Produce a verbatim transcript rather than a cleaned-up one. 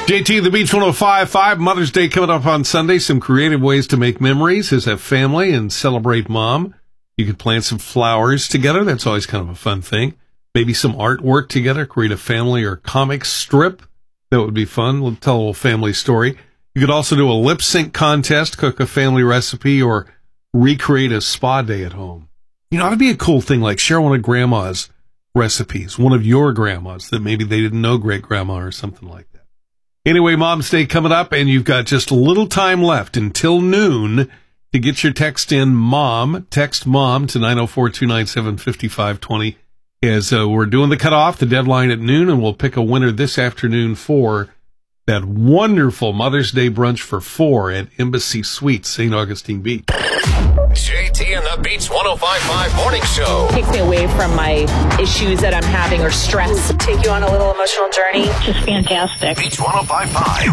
J T, the Beach one oh five point five, Mother's Day coming up on Sunday. Some creative ways to make memories as a family and celebrate Mom. You could plant some flowers together. That's always kind of a fun thing. Maybe some artwork together, create a family or comic strip. That would be fun. We'll tell a little family story. You could also do a lip sync contest, cook a family recipe, or recreate a spa day at home. You know, it would be a cool thing, like share one of Grandma's recipes, one of your grandmas that maybe they didn't know great grandma or something like that. Anyway, Mom's Day coming up, and you've got just a little time left until noon to get your text in, Mom. Text Mom to nine oh four, two nine seven, five five two zero as uh, we're doing the cutoff, the deadline at noon, and we'll pick a winner this afternoon for that wonderful Mother's Day brunch for four at Embassy Suites, Saint Augustine Beach. J T and the Beach one oh five point five Morning Show. Takes me away from my issues that I'm having or stress. Take you on a little emotional journey. Just fantastic. Beach one oh five point five.